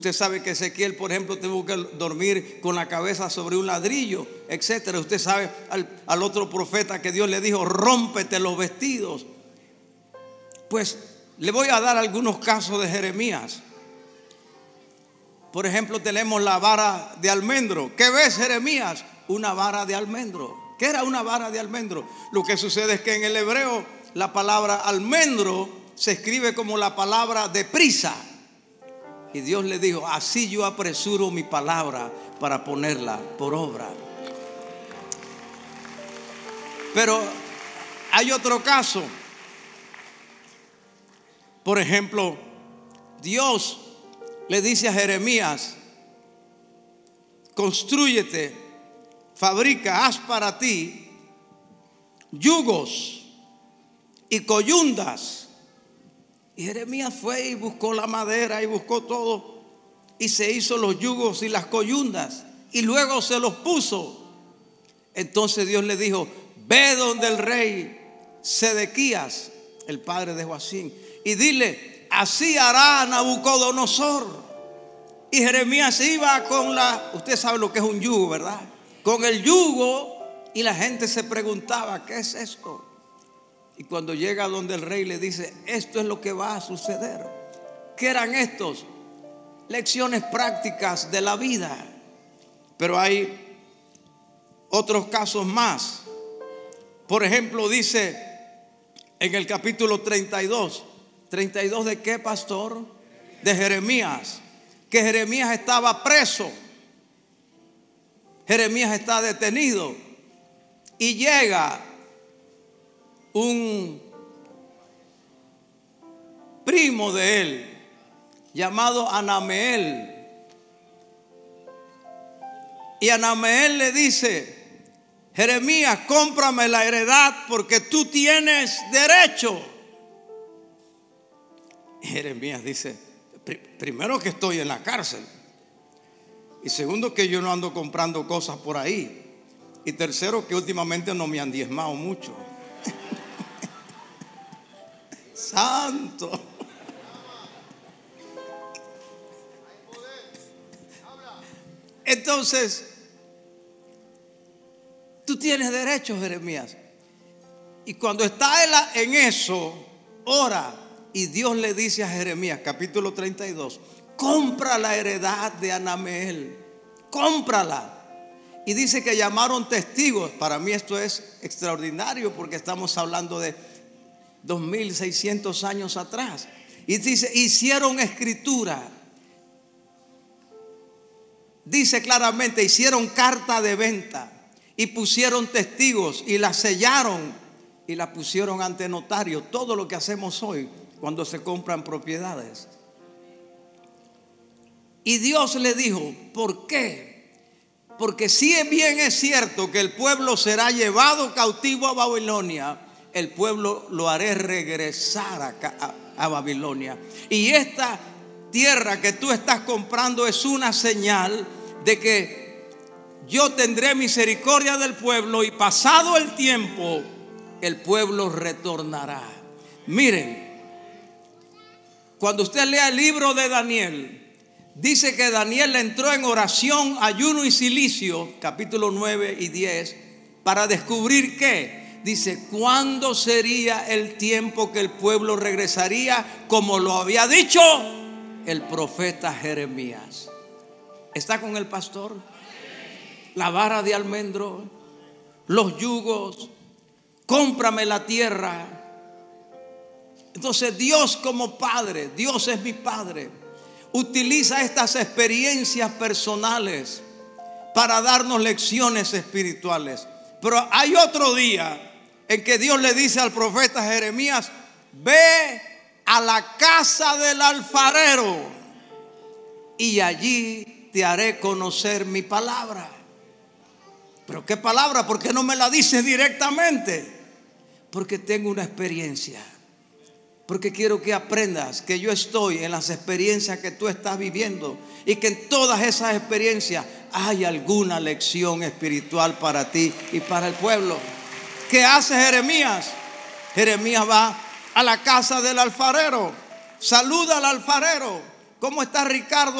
Usted sabe que Ezequiel, por ejemplo, tuvo que dormir con la cabeza sobre un ladrillo, etcétera. Usted sabe al otro profeta que Dios le dijo: rómpete los vestidos. Pues le voy a dar algunos casos de Jeremías. Por ejemplo, tenemos la vara de almendro. ¿Qué ves, Jeremías? Una vara de almendro. ¿Qué era una vara de almendro? Lo que sucede es que en el hebreo la palabra almendro se escribe como la palabra deprisa. Y Dios le dijo: así yo apresuro mi palabra para ponerla por obra. Pero hay otro caso. Por ejemplo, Dios le dice a Jeremías: constrúyete, fabrica, haz para ti yugos y coyundas. Y Jeremías fue y buscó la madera y buscó todo, y se hizo los yugos y las coyundas, y luego se los puso. Entonces Dios le dijo: ve donde el rey Sedequías, el padre de Joacim, y dile: así hará Nabucodonosor. Y Jeremías iba con usted sabe lo que es un yugo, ¿verdad? Con el yugo, y la gente se preguntaba: ¿qué es esto? Y cuando llega donde el rey le dice: esto es lo que va a suceder. ¿Qué eran estos? Lecciones prácticas de la vida. Pero hay otros casos más. Por ejemplo, dice en el capítulo 32. ¿32 de qué, pastor? De Jeremías. Que Jeremías estaba preso. Jeremías está detenido. Y llega un primo de él llamado Anameel. Y Anameel le dice: Jeremías, cómprame la heredad porque tú tienes derecho. Y Jeremías dice: primero que estoy en la cárcel, y segundo que yo no ando comprando cosas por ahí, y tercero que últimamente no me han diezmado mucho. Santo. Entonces, tú tienes derecho, Jeremías. Y cuando está él en eso, ora, y Dios le dice a Jeremías, capítulo 32: compra la heredad de Anameel, cómprala. Y dice que llamaron testigos. Para mí esto es extraordinario, porque estamos hablando de 2600 años atrás. Y dice: hicieron escritura. Dice claramente: hicieron carta de venta y pusieron testigos y la sellaron y la pusieron ante notario. Todo lo que hacemos hoy cuando se compran propiedades. Y Dios le dijo: ¿por qué? Porque si bien es cierto que el pueblo será llevado cautivo a Babilonia, el pueblo lo haré regresar a Babilonia. Y esta tierra que tú estás comprando es una señal de que yo tendré misericordia del pueblo, y pasado el tiempo el pueblo retornará. Miren, cuando usted lea el libro de Daniel, dice que Daniel entró en oración, ayuno y cilicio, capítulo 9 y 10, para descubrir ¿qué? Dice: ¿cuándo sería el tiempo que el pueblo regresaría, como lo había dicho el profeta Jeremías? ¿Está con el pastor? La vara de almendro, los yugos, cómprame la tierra. Entonces Dios, como Padre, Dios es mi Padre, utiliza estas experiencias personales para darnos lecciones espirituales. Pero hay otro día en que Dios le dice al profeta Jeremías: ve a la casa del alfarero y allí te haré conocer mi palabra. ¿Pero qué palabra? ¿Por qué no me la dices directamente? Porque tengo una experiencia. Porque quiero que aprendas que yo estoy en las experiencias que tú estás viviendo, y que en todas esas experiencias hay alguna lección espiritual para ti y para el pueblo. ¿Qué hace Jeremías? Jeremías va a la casa del alfarero, saluda al alfarero: ¿cómo está Ricardo?